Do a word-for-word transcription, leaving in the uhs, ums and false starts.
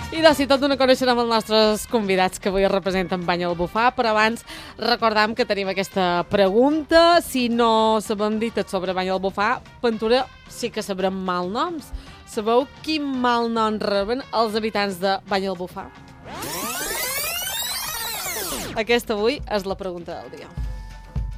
I de si tot d'una coneixerem els nostres convidats que avui representen Banyalbufar, però abans recordam que tenim aquesta pregunta. Si no sabem dir tot sobre Banyalbufar, Ventura sí que sabrem malnoms. Sabeu quin malnom reben els habitants de Banyalbufar? Aquesta avui és la pregunta del dia.